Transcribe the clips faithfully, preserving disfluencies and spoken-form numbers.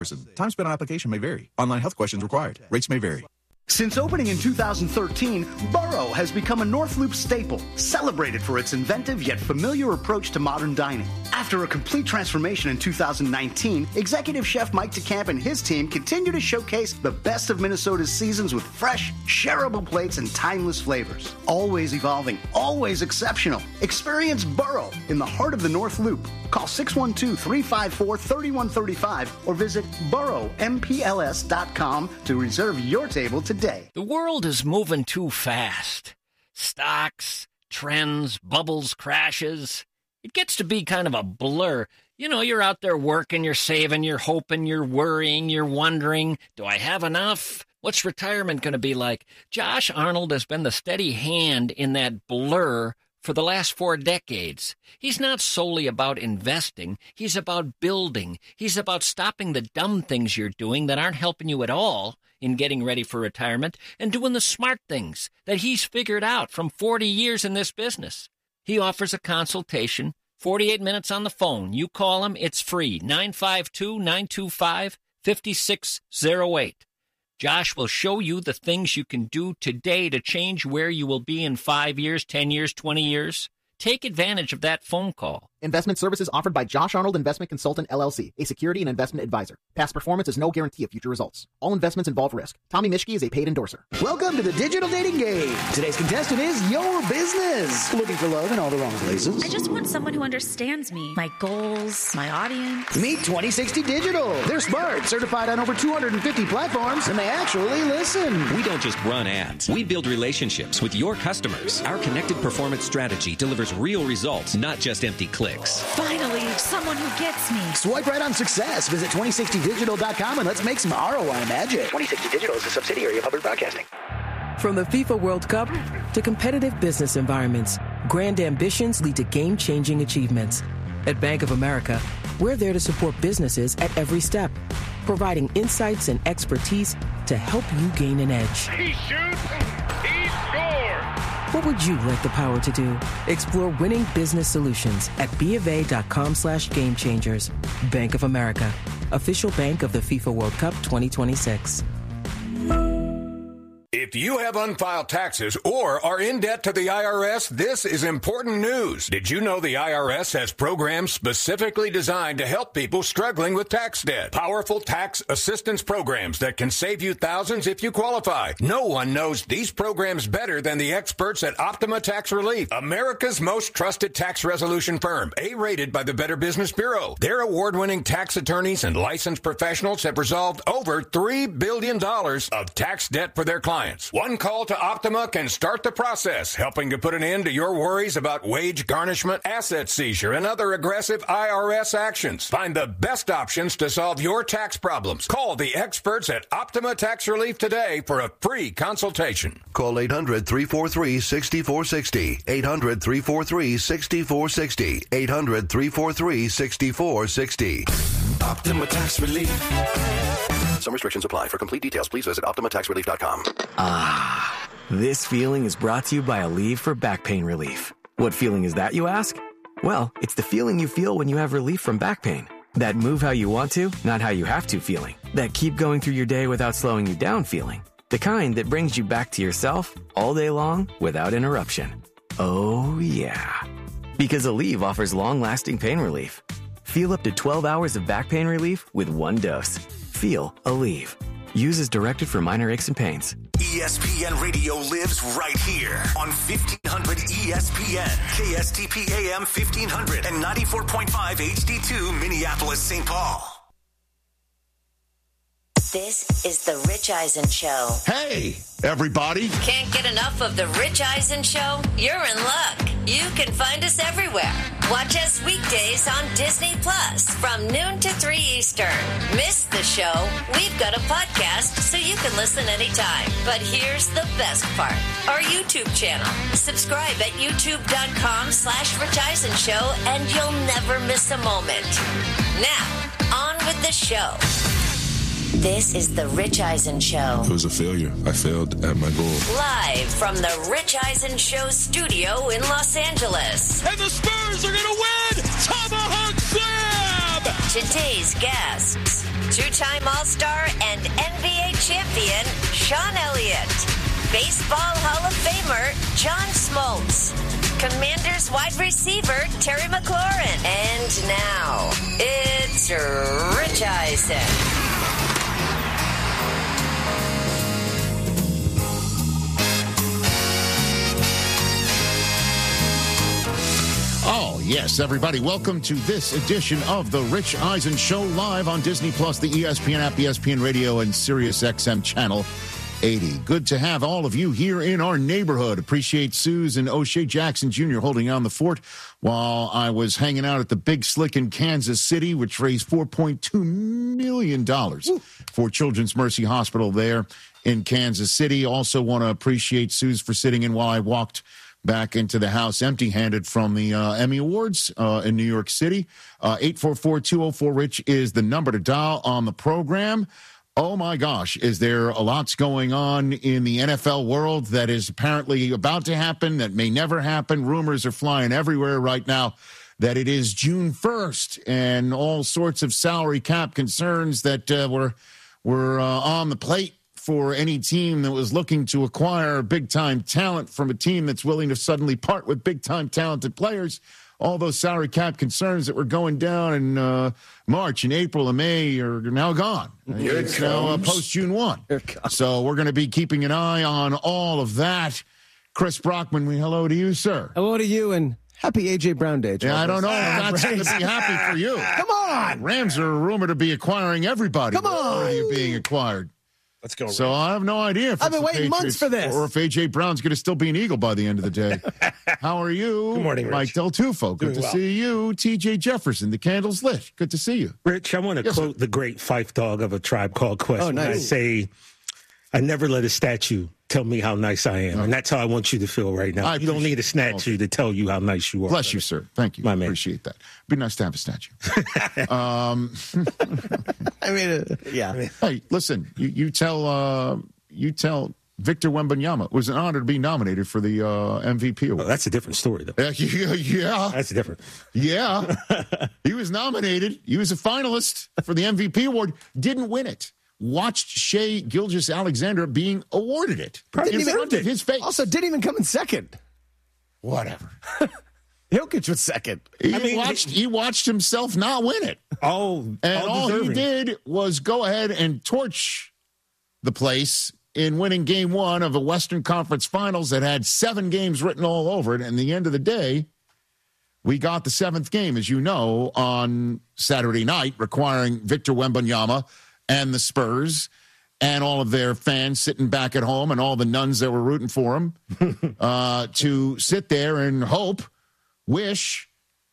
Time spent on application may vary. Online health questions required. Rates may vary. Since opening in two thousand thirteen, Burrow has become a North Loop staple, celebrated for its inventive yet familiar approach to modern dining. After a complete transformation in two thousand nineteen, executive chef Mike DeCamp and his team continue to showcase the best of Minnesota's seasons with fresh, shareable plates and timeless flavors. Always evolving, always exceptional. Experience Burrow in the heart of the North Loop. Call six one two, three five four, three one three five or visit burrow m p l s dot com to reserve your table today. The world is moving too fast. Stocks, trends, bubbles, crashes. It gets to be kind of a blur. You know, you're out there working, you're saving, you're hoping, you're worrying, you're wondering, do I have enough? What's retirement going to be like? Josh Arnold has been the steady hand in that blur for the last four decades. He's not solely about investing. He's about building. He's about stopping the dumb things you're doing that aren't helping you at all in getting ready for retirement and doing the smart things that he's figured out from forty years in this business. He offers a consultation, forty-eight minutes on the phone. You call him, it's free, nine five two, nine two five, five six zero eight. Josh will show you the things you can do today to change where you will be in five years, ten years, twenty years. Take advantage of that phone call. Investment services offered by Josh Arnold Investment Consultant, L L C, a security and investment advisor. Past performance is no guarantee of future results. All investments involve risk. Tommy Mischke is a paid endorser. Welcome to the Digital Dating Game. Today's contestant is your business. Looking for love in all the wrong places. I just want someone who understands me, my goals, my audience. Meet twenty sixty Digital. They're smart, certified on over two hundred fifty platforms, and they actually listen. We don't just run ads. We build relationships with your customers. Our connected performance strategy delivers real results, not just empty clicks. Finally, someone who gets me. Swipe right on success. Visit twenty sixty digital dot com and let's make some R O I magic. twenty sixty Digital is a subsidiary of Hubbard Broadcasting. From the FIFA World Cup to competitive business environments, grand ambitions lead to game-changing achievements. At Bank of America, we're there to support businesses at every step, providing insights and expertise to help you gain an edge. He shoots, he scores! What would you like the power to do? Explore winning business solutions at bofa.com slash game changers. Bank of America, official bank of the FIFA World Cup twenty twenty-six. If you have unfiled taxes or are in debt to the I R S, this is important news. Did you know the I R S has programs specifically designed to help people struggling with tax debt? Powerful tax assistance programs that can save you thousands if you qualify. No one knows these programs better than the experts at Optima Tax Relief, America's most trusted tax resolution firm, A-rated by the Better Business Bureau. Their award-winning tax attorneys and licensed professionals have resolved over three billion dollars of tax debt for their clients. One call to Optima can start the process, helping to put an end to your worries about wage garnishment, asset seizure, and other aggressive I R S actions. Find the best options to solve your tax problems. Call the experts at Optima Tax Relief today for a free consultation. Call eight hundred, three four three, six four six zero. eight hundred, three four three, six four six zero. eight hundred, three four three, six four six zero. Optima Tax Relief. Some restrictions apply. For complete details, please visit optima tax relief dot com. Ah, this feeling is brought to you by Aleve for back pain relief. What feeling is that, you ask? Well, it's the feeling you feel when you have relief from back pain. That move how you want to, not how you have to feeling. That keep going through your day without slowing you down feeling. The kind that brings you back to yourself all day long without interruption. Oh, yeah. Because Aleve offers long-lasting pain relief. Feel up to twelve hours of back pain relief with one dose. Feel Aleve. Use as directed for minor aches and pains. E S P N Radio lives right here on fifteen hundred E S P N, K S T P A M fifteen hundred and ninety-four point five H D two Minneapolis, Saint Paul. This is The Rich Eisen Show. Hey, everybody. Can't get enough of The Rich Eisen Show? You're in luck. You can find us everywhere. Watch us weekdays on Disney Plus from noon to three Eastern. Miss the show? We've got a podcast so you can listen anytime. But here's the best part. Our YouTube channel. Subscribe at youtube.com slash Rich Eisen Show and you'll never miss a moment. Now, on with the show. This is The Rich Eisen Show. It was a failure. I failed at my goal. Live from The Rich Eisen Show studio in Los Angeles. And the Spurs are going to win! Tomahawk Slam! Today's guests. two-time All-Star and N B A champion Sean Elliott, Baseball Hall of Famer John Smoltz, Commanders wide receiver Terry McLaurin, and now it's Rich Eisen. Oh, yes, everybody. Welcome to this edition of The Rich Eisen Show, live on Disney Plus, the E S P N app, E S P N Radio, and Sirius X M Channel eighty. Good to have all of you here in our neighborhood. Appreciate Suze and O'Shea Jackson Junior holding on the fort while I was hanging out at the Big Slick in Kansas City, which raised four point two million dollars Ooh. for Children's Mercy Hospital there in Kansas City. Also want to appreciate Suze for sitting in while I walked back into the house empty-handed from the uh, Emmy Awards uh, in New York City. Uh, eight four four, two oh four, RICH is the number to dial on the program. Oh, my gosh, is there a lot going on in the N F L world that is apparently about to happen, that may never happen? Rumors are flying everywhere right now that it is June first, and all sorts of salary cap concerns that uh, were, were uh, on the plate for any team that was looking to acquire big-time talent from a team that's willing to suddenly part with big-time talented players. All those salary cap concerns that were going down in uh, March and April and May are now gone. Here it's it now uh, post-June first. So we're going to be keeping an eye on all of that. Chris Brockman, we hello to you, sir. Hello to you, and happy A J. Brown Day. Yeah, I don't know. I'm not going to be happy for you. Come on. Rams are rumored to be acquiring everybody. Come on. Where are you being acquired? Let's go. So Rams. I have no idea if I've been waiting Patriots, months for this. or if A J. Brown's going to still be an Eagle by the end of the day. How are you? Good morning, Rich. Mike Del Tufo. Good Doing to well. see you. T J. Jefferson, the candle's lit. Good to see you. Rich, I want to Yes, quote sir. the great Fife Dog of A Tribe Called Quest. Oh, when nice. I say, I never let a statue tell me how nice I am. Oh. And that's how I want you to feel right now. I you don't need a appreciate- statue to tell you how nice you are. Bless you, sir. Thank you. My man. Appreciate that. Be nice to have a statue. um, I mean, uh, yeah. hey, listen, you, you tell uh, you tell Victor Wembanyama it was an honor to be nominated for the uh, M V P award. Oh, that's a different story, though. Uh, yeah, yeah. That's different. Yeah. He was nominated. He was a finalist for the M V P award. Didn't win it. Watched Shea Gilgeous-Alexander being awarded it Didn't in even- front of his face. Also, didn't even come in second. Whatever. Jokic was second. He I mean, watched. He watched himself not win it, Oh, and all he deserving. did was go ahead and torch the place in winning Game One of a Western Conference Finals that had seven games written all over it. And at the end of the day, we got the seventh game, as you know, on Saturday night, requiring Victor Wembanyama and the Spurs and all of their fans sitting back at home and all the nuns that were rooting for him uh, to sit there and hope, wish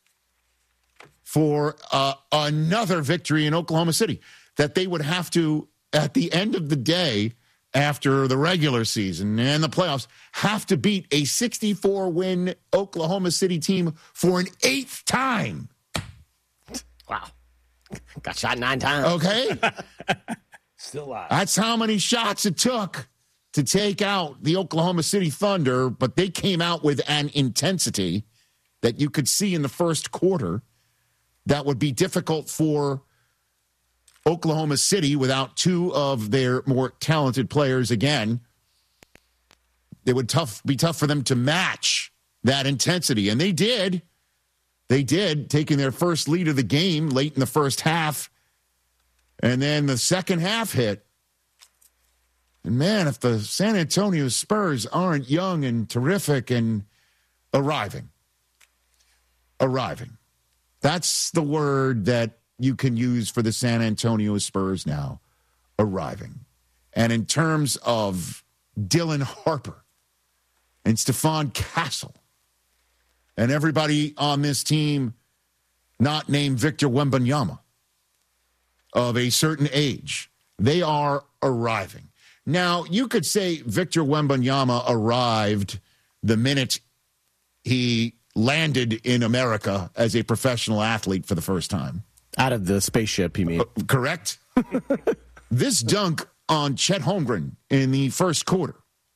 for uh, another victory in Oklahoma City, that they would have to, at the end of the day, after the regular season and the playoffs, have to beat a sixty-four win Oklahoma City team for an eighth time. Wow. Got shot nine times. Okay? Still alive. That's how many shots it took to take out the Oklahoma City Thunder, but they came out with an intensity that you could see in the first quarter that would be difficult for Oklahoma City without two of their more talented players again. It would tough be tough for them to match that intensity, and they did. They did, taking their first lead of the game late in the first half. And then the second half hit. And, man, if the San Antonio Spurs aren't young and terrific and arriving, arriving. That's the word that you can use for the San Antonio Spurs now, arriving. And in terms of Dylan Harper and Stephon Castle and everybody on this team not named Victor Wembanyama of a certain age, they are arriving. Now, you could say Victor Wembanyama arrived the minute he landed in America as a professional athlete for the first time. Out of the spaceship, you mean? Uh, correct. This dunk on Chet Holmgren in the first quarter.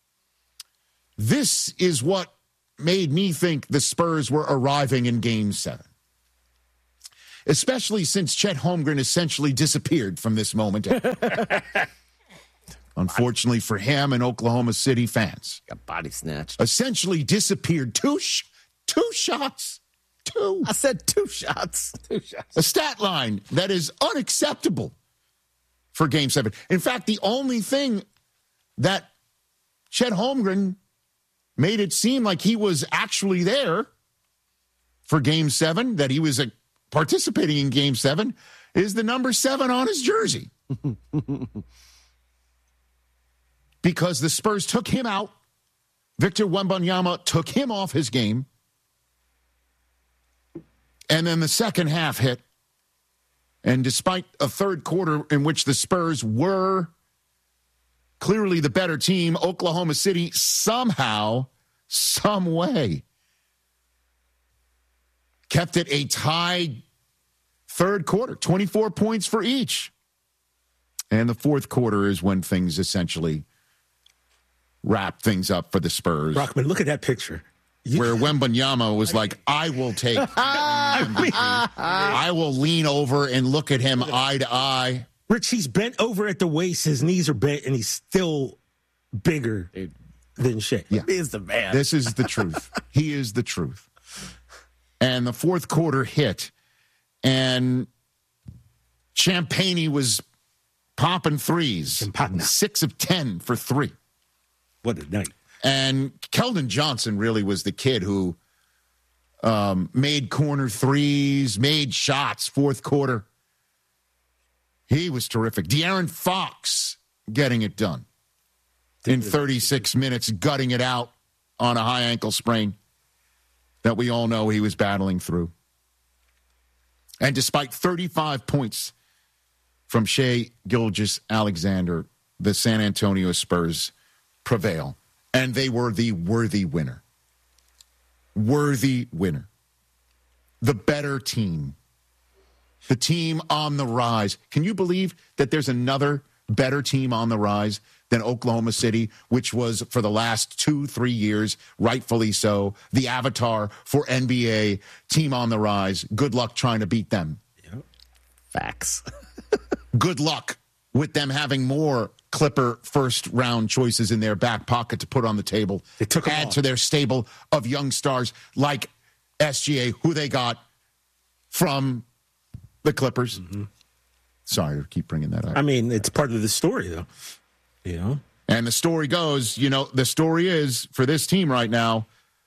This is what made me think the Spurs were arriving in Game seven. especially since Chet Holmgren essentially disappeared from this moment. Unfortunately for him and Oklahoma City fans. Got body snatched. Essentially disappeared. Two, sh- two shots. Two. I said two shots. Two shots. A stat line that is unacceptable for Game seven. In fact, the only thing that Chet Holmgren made it seem like he was actually there for Game seven, that he was uh, participating in Game seven, is the number seven on his jersey. Because the Spurs took him out. Victor Wembanyama took him off his game. And then the second half hit. And despite a third quarter in which the Spurs were clearly the better team, Oklahoma City somehow, some way, kept it a tied third quarter, twenty-four points for each. And the fourth quarter is when things essentially wrap things up for the Spurs. Brockman, look at that picture. You, where Wembanyama was like, I will take I will lean over and look at him eye to eye. Rich, he's bent over at the waist. His knees are bent, and he's still bigger than Shea. Yeah. He is the man. This is the truth. He is the truth. And the fourth quarter hit, and Champagnie was popping threes. Champagne. Six of ten for three. What a night. And Keldon Johnson really was the kid who um, made corner threes, made shots fourth quarter. He was terrific. De'Aaron Fox getting it done in thirty-six minutes, gutting it out on a high ankle sprain that we all know he was battling through. And despite thirty-five points from Shai Gilgeous-Alexander, the San Antonio Spurs prevail. And they were the worthy winner. Worthy winner. The better team. The team on the rise. Can you believe that there's another better team on the rise than Oklahoma City, which was for the last two, three years, rightfully so, the avatar for N B A team on the rise? Good luck trying to beat them. Yep. Facts. Good luck with them having more Clipper first-round choices in their back pocket to put on the table. They took add to their stable of young stars like S G A, who they got from the Clippers. Mm-hmm. Sorry to keep bringing that up. I mean, it's part of the story, though. You know? And the story goes, you know, the story is, for this team right now,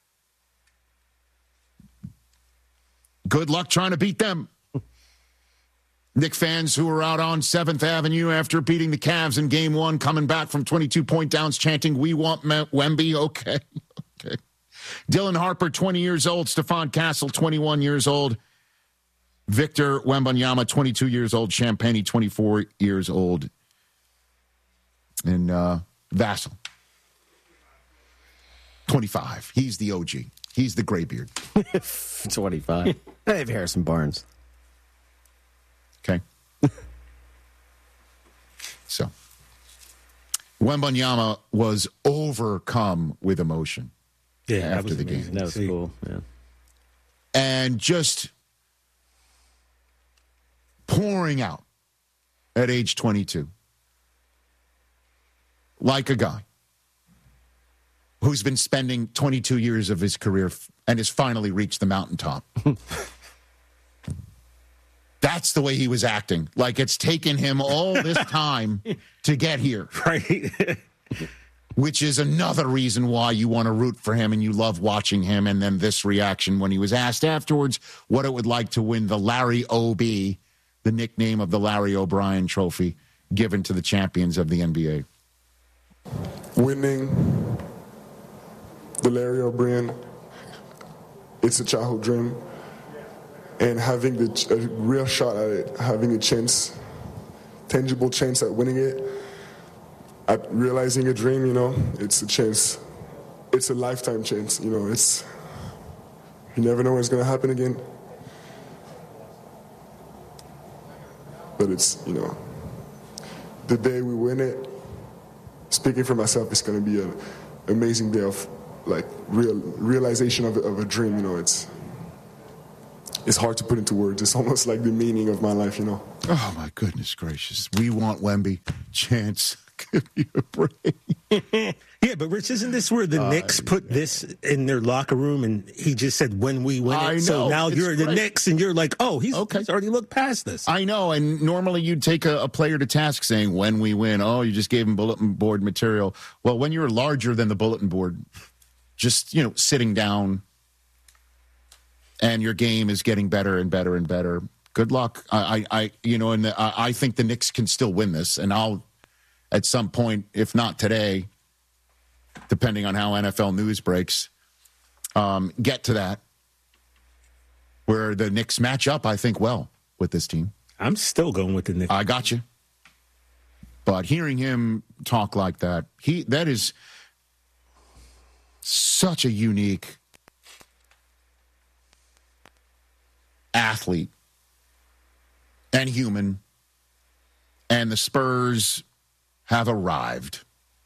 good luck trying to beat them. Knicks fans who were out on seventh Avenue after beating the Cavs in game one, coming back from twenty-two point downs, chanting, we want Wemby. Okay. Okay. Dylan Harper, twenty years old. Stephon Castle, twenty-one years old. Victor Wembanyama, twenty-two years old. Champagnie, twenty-four years old. And uh, Vassell, twenty-five. He's the O G. He's the graybeard. twenty-five. They have Harrison Barnes. Okay. So, Wembanyama was overcome with emotion yeah, after the amazing. game. That was cool, yeah. And just pouring out at age twenty-two. Like a guy who's been spending twenty-two years of his career and has finally reached the mountaintop. That's the way he was acting. Like it's taken him all this time to get here. Right. Which is another reason why you want to root for him and you love watching him. And then this reaction when he was asked afterwards what it would like to win the Larry O B, the nickname of the Larry O'Brien Trophy, given to the champions of the N B A. Winning the Larry O'Brien, it's a childhood dream. And having the, a real shot at it, having a chance, tangible chance at winning it, at realizing a dream, you know, it's a chance. It's a lifetime chance, you know. It's, you never know when it's going to happen again. But it's, you know, the day we win it, speaking for myself, it's going to be an amazing day of, like, real realization of, of a dream, you know. It's it's hard to put into words. It's almost like the meaning of my life, you know. Oh, my goodness gracious. We want Wemby. Chance, give me a break. Yeah, but Rich, isn't this where the uh, Knicks put this in their locker room and he just said, when we win it? I know. So now It's you're the great. Knicks and you're like, oh, he's, okay. he's already looked past this. I know, and normally you'd take a, a player to task saying, when we win, oh, you just gave him bulletin board material. Well, when you're larger than the bulletin board, just, you know, sitting down and your game is getting better and better and better. Good luck. I, I, I you know, and the, I, I think the Knicks can still win this, and I'll, at some point, if not today, depending on how N F L news breaks, um, get to that, where the Knicks match up, I think, well with this team. I'm still going with the Knicks. I got you. But hearing him talk like that, he that is such a unique athlete and human, and the Spurs have arrived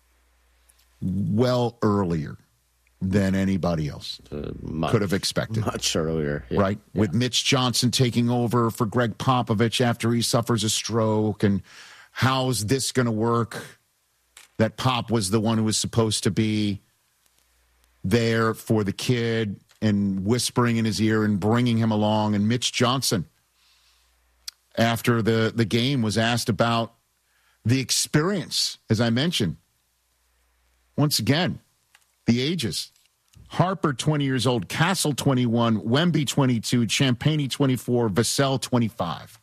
well earlier than anybody else uh, much, could have expected. Much earlier. Yeah. Right? Yeah. With Mitch Johnson taking over for Greg Popovich after he suffers a stroke. And how's this going to work? That Pop was the one who was supposed to be there for the kid and whispering in his ear and bringing him along. And Mitch Johnson, after the, the game, was asked about the experience, as I mentioned. Once again, the ages. Harper, twenty years old. Castle, twenty-one. Wemby, twenty-two. Champagny, twenty-four. Vassell, twenty-five.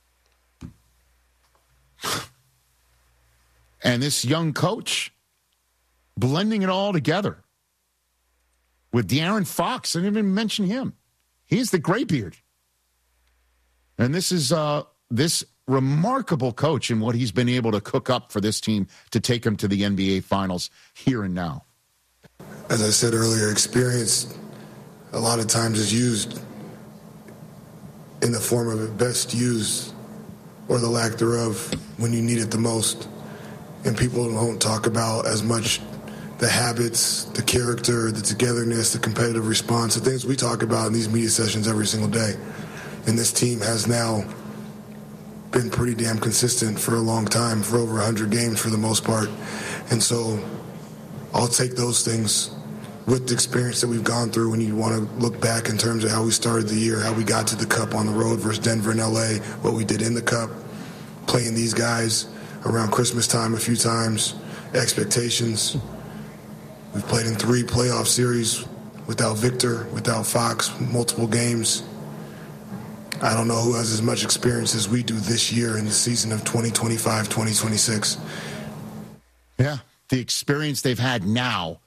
And this young coach blending it all together with De'Aaron Fox. I didn't even mention him. He's the graybeard. And this is uh, this remarkable coach and what he's been able to cook up for this team to take them to the N B A Finals here and now. As I said earlier, experience a lot of times is used in the form of it best used, or the lack thereof, when you need it the most. And people don't talk about as much the habits, the character, the togetherness, the competitive response, the things we talk about in these media sessions every single day. And this team has now been pretty damn consistent for a long time, for over one hundred games for the most part. And so I'll take those things with the experience that we've gone through when you want to look back in terms of how we started the year, how we got to the Cup on the road versus Denver and L A, what we did in the Cup, playing these guys around Christmas time a few times, expectations. We've played in three playoff series without Victor, without Fox, multiple games. I don't know who has as much experience as we do this year in the season of twenty twenty-five twenty twenty-six. Yeah, the experience they've had now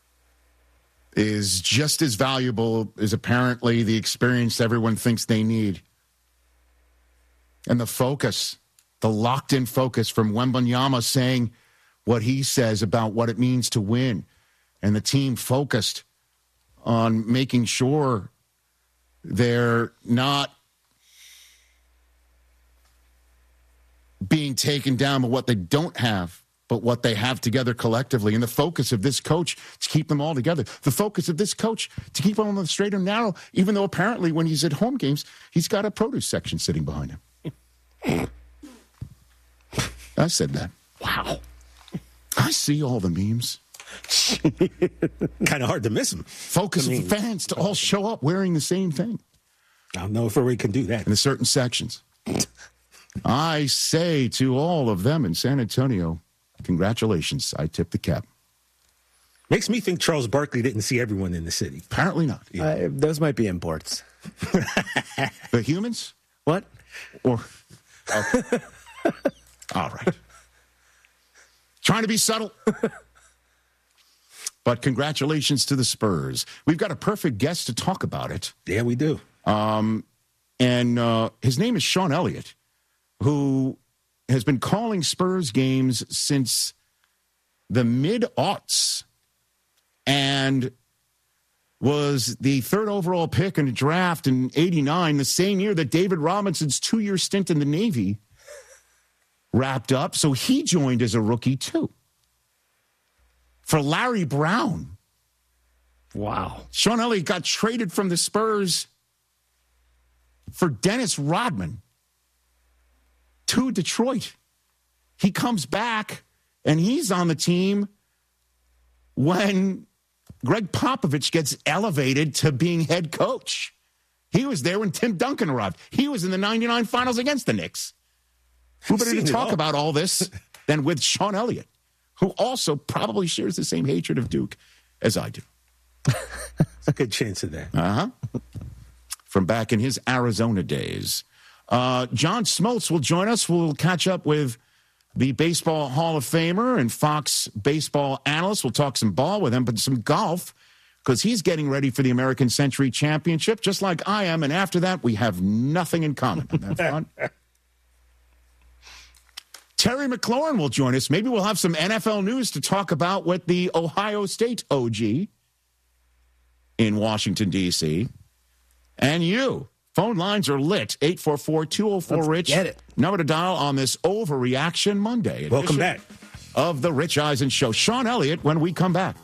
is just as valuable as apparently the experience everyone thinks they need. And the focus, the locked-in focus from Wembanyama saying what he says about what it means to win, and the team focused on making sure they're not being taken down by what they don't have, but what they have together collectively. And the focus of this coach to keep them all together. The focus of this coach to keep them on the straight and narrow, even though apparently when he's at home games, he's got a produce section sitting behind him. I said that. Wow. I see all the memes. Kind of hard to miss them. Focus I mean, of the fans to all show up wearing the same thing. I don't know if we can do that. In the certain sections. I say to all of them in San Antonio, congratulations. I tip the cap. Makes me think Charles Barkley didn't see everyone in the city. Apparently not. Yeah. Uh, those might be imports. The humans? What? Or, oh. All right. Trying to be subtle. But congratulations to the Spurs. We've got a perfect guest to talk about it. Yeah, we do. Um, and uh, his name is Sean Elliott, who has been calling Spurs games since the mid-aughts and was the third overall pick in the draft in eighty-nine, the same year that David Robinson's two-year stint in the Navy wrapped up. So he joined as a rookie, too. For Larry Brown. Wow. Sean Elliott got traded from the Spurs for Dennis Rodman to Detroit. He comes back, and he's on the team when Greg Popovich gets elevated to being head coach. He was there when Tim Duncan arrived. He was in the ninety-nine finals against the Knicks. Who better to talk all. about all this than with Sean Elliott, who also probably shares the same hatred of Duke as I do. It's a good chance of that. Uh-huh. From back in his Arizona days. Uh, John Smoltz will join us. We'll catch up with the Baseball Hall of Famer and Fox baseball analyst. We'll talk some ball with him, but some golf, because he's getting ready for the American Century Championship, just like I am. And after that, we have nothing in common. Isn't that fun? Terry McLaurin will join us. Maybe we'll have some N F L news to talk about with the Ohio State O G in Washington, D C And you. Phone lines are lit. eight four four, two oh four, RICH. Get it. Number to dial on this Overreaction Monday. Welcome back. Of the Rich Eisen Show. Sean Elliott when we come back.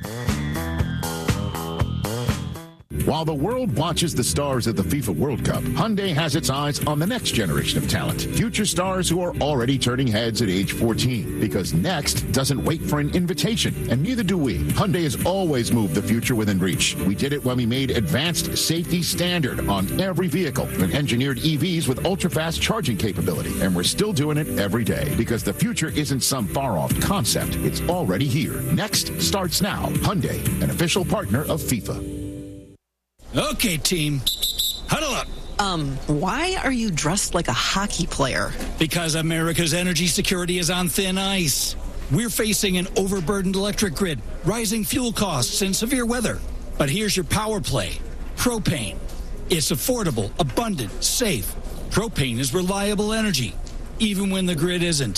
While the world watches the stars at the FIFA World Cup, Hyundai has its eyes on the next generation of talent. Future stars who are already turning heads at age fourteen. Because next doesn't wait for an invitation, and neither do we. Hyundai has always moved the future within reach. We did it when we made advanced safety standard on every vehicle and engineered E Vs with ultra-fast charging capability. And we're still doing it every day because the future isn't some far-off concept. It's already here. Next starts now. Hyundai, an official partner of FIFA. Okay, team, huddle up. Um, why are you dressed like a hockey player? Because America's energy security is on thin ice. We're facing an overburdened electric grid, rising fuel costs, and severe weather. But here's your power play. Propane. It's affordable, abundant, safe. Propane is reliable energy, even when the grid isn't.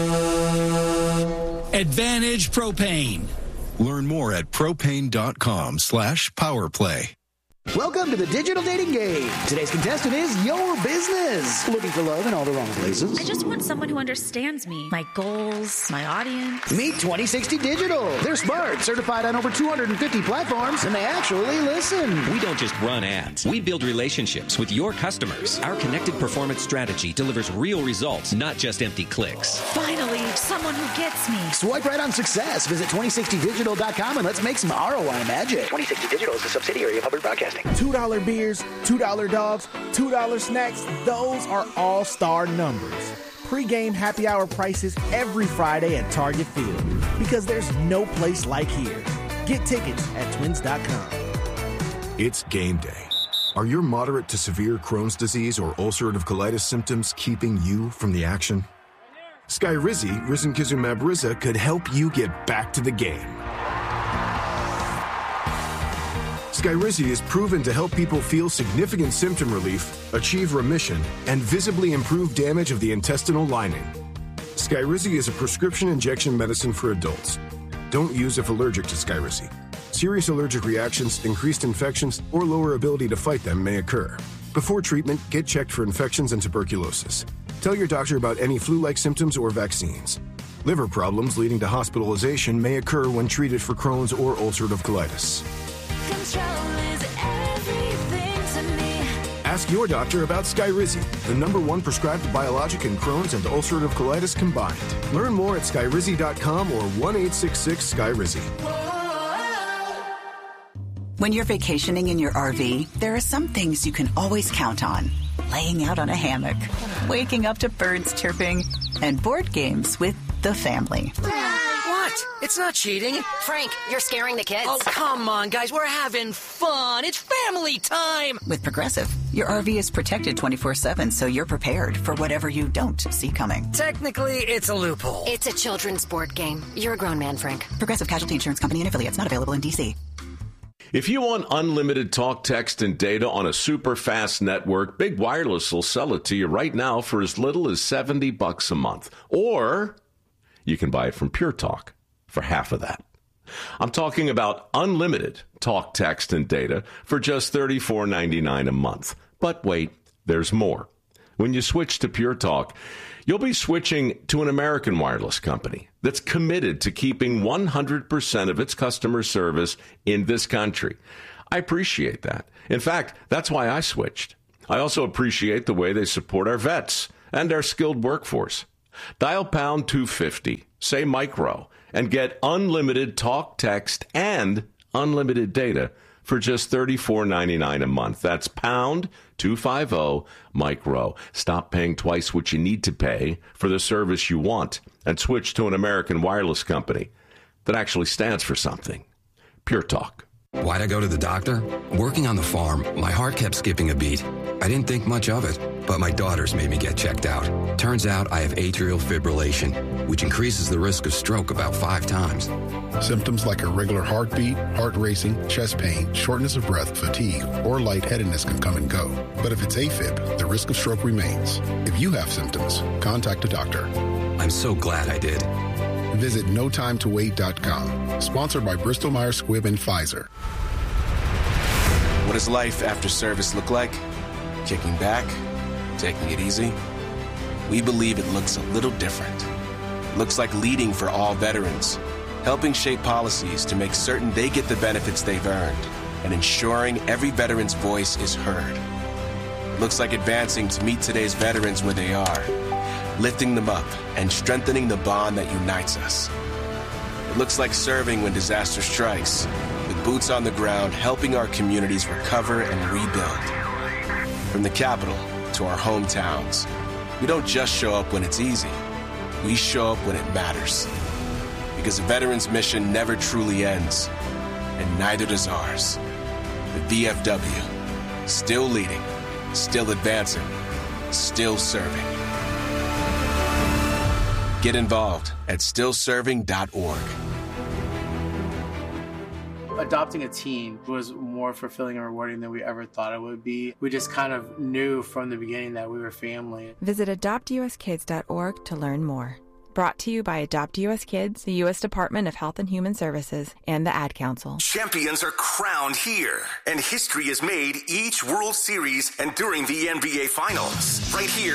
Advantage Propane. Learn more at propane.com slash powerplay. Welcome to the Digital Dating Game. Today's contestant is Your Business. Looking for love in all the wrong places? I just want someone who understands me, my goals, my audience. Meet twenty sixty Digital. They're smart, certified on over two hundred fifty platforms, and they actually listen. We don't just run ads. We build relationships with your customers. Our connected performance strategy delivers real results, not just empty clicks. Finally, someone who gets me. Swipe right on success. Visit twenty sixty digital dot com and let's make some R O I magic. twenty sixty Digital is a subsidiary of Hubbard Broadcasting. two dollar beers, two dollar dogs, two dollar snacks, those are all-star numbers. Pre-game happy hour prices every Friday at Target Field. Because there's no place like here. Get tickets at twins dot com. It's game day. Are your moderate to severe Crohn's disease or ulcerative colitis symptoms keeping you from the action? Skyrizi, risankizumab Riza, could help you get back to the game. Skyrizi is proven to help people feel significant symptom relief, achieve remission, and visibly improve damage of the intestinal lining. Skyrizi is a prescription injection medicine for adults. Don't use if allergic to Skyrizi. Serious allergic reactions, increased infections, or lower ability to fight them may occur. Before treatment, get checked for infections and tuberculosis. Tell your doctor about any flu-like symptoms or vaccines. Liver problems leading to hospitalization may occur when treated for Crohn's or ulcerative colitis. Ask your doctor about Skyrizi, the number one prescribed biologic in Crohn's and ulcerative colitis combined. Learn more at skyrizi dot com or one eight six six Skyrizi. When you're vacationing in your R V, there are some things you can always count on. Laying out on a hammock, waking up to birds chirping, and board games with the family. What? It's not cheating. Frank, you're scaring the kids. Oh, come on, guys. We're having fun. It's family time. With Progressive, your R V is protected twenty-four seven, so you're prepared for whatever you don't see coming. Technically, it's a loophole. It's a children's board game. You're a grown man, Frank. Progressive Casualty Insurance Company and affiliates, not available in D C. If you want unlimited talk, text, and data on a super fast network, Big Wireless will sell it to you right now for as little as seventy bucks a month. Or you can buy it from Pure Talk for half of that. I'm talking about unlimited talk, text, and data for just thirty-four ninety-nine a month. But wait, there's more. When you switch to Pure Talk, you'll be switching to an American wireless company that's committed to keeping one hundred percent of its customer service in this country. I appreciate that. In fact, that's why I switched. I also appreciate the way they support our vets and our skilled workforce. Dial pound two fifty, say micro, and get unlimited talk, text, and unlimited data for just thirty-four ninety-nine a month. That's pound two fifty micro. Stop paying twice what you need to pay for the service you want and switch to an American wireless company that actually stands for something. Pure Talk. Why'd I go to the doctor? Working on the farm, my heart kept skipping a beat. I didn't think much of it, but my daughters made me get checked out. Turns out I have atrial fibrillation, which increases the risk of stroke about five times. Symptoms like irregular heartbeat, heart racing, chest pain, shortness of breath, fatigue, or lightheadedness can come and go. But if it's AFib, the risk of stroke remains. If you have symptoms, contact a doctor. I'm so glad I did. Visit no time to wait dot com. Sponsored by Bristol Myers Squibb and Pfizer. What does life after service look like? Kicking back? Taking it easy? We believe it looks a little different. It looks like leading for all veterans, helping shape policies to make certain they get the benefits they've earned, and ensuring every veteran's voice is heard. It looks like advancing to meet today's veterans where they are, lifting them up and strengthening the bond that unites us. It looks like serving when disaster strikes, with boots on the ground helping our communities recover and rebuild. From the capital to our hometowns, we don't just show up when it's easy. We show up when it matters. Because the veterans' mission never truly ends, and neither does ours. The V F W, still leading, still advancing, still serving. Get involved at still serving dot org. Adopting a teen was more fulfilling and rewarding than we ever thought it would be. We just kind of knew from the beginning that we were family. Visit adopt u s kids dot org to learn more. Brought to you by Adopt U S Kids, the U S Department of Health and Human Services, and the Ad Council. Champions are crowned here, and history is made each World Series and during the N B A Finals. Right here